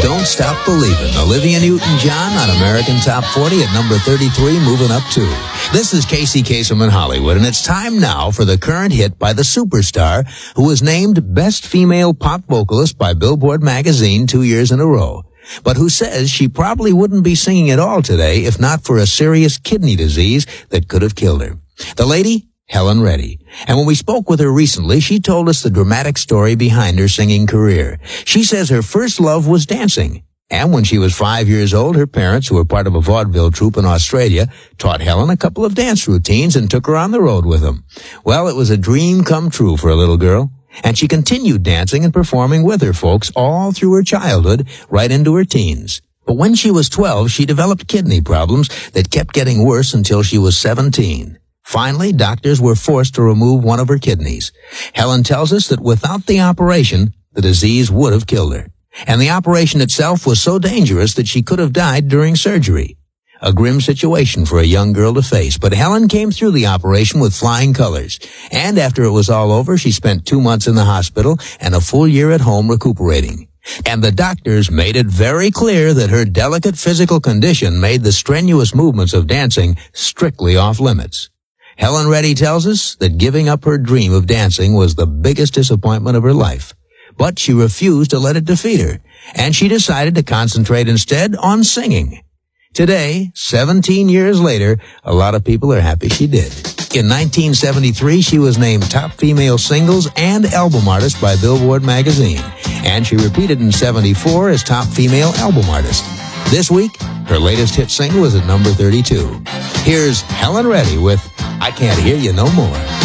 Don't Stop Believin'. Olivia Newton-John on American Top 40 at number 33, moving up 2. This is Casey Kasem in Hollywood, and it's time now for the current hit by the superstar who was named Best Female Pop Vocalist by Billboard magazine 2 years in a row, but who says she probably wouldn't be singing at all today if not for a serious kidney disease that could have killed her. The lady? Helen Reddy. And when we spoke with her recently, she told us the dramatic story behind her singing career. She says her first love was dancing. And when she was 5 years old, her parents, who were part of a vaudeville troupe in Australia, taught Helen a couple of dance routines and took her on the road with them. Well, it was a dream come true for a little girl. And she continued dancing and performing with her folks all through her childhood, right into her teens. But when she was 12, she developed kidney problems that kept getting worse until she was 17. Finally, doctors were forced to remove one of her kidneys. Helen tells us that without the operation, the disease would have killed her. And the operation itself was so dangerous that she could have died during surgery. A grim situation for a young girl to face, but Helen came through the operation with flying colors. And after it was all over, she spent 2 months in the hospital and a full year at home recuperating. And the doctors made it very clear that her delicate physical condition made the strenuous movements of dancing strictly off limits. Helen Reddy tells us that giving up her dream of dancing was the biggest disappointment of her life. But she refused to let it defeat her, and she decided to concentrate instead on singing. Today, 17 years later, a lot of people are happy she did. In 1973, she was named Top Female Singles and Album Artist by Billboard magazine, and she repeated in 74 as Top Female Album Artist. This week, her latest hit single is at number 32. Here's Helen Reddy with I Can't Hear You No More.